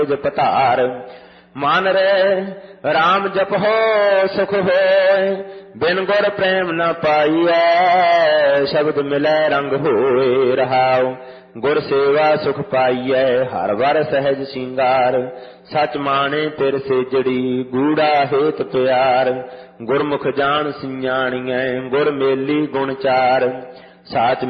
पतार। मान रे राम जपहो सुख होय, बिन गुर प्रेम न पाइयै, शब्द मिलै रंग होए रहाओ। गुर सेवा सुख पाइयै, हर वर सहज सिंगार। सच माने तिर सेजड़ी, गूढ़ा हेत प्यार। गुरमुख जान सियाणियै, गुर मेली गुण चार। साच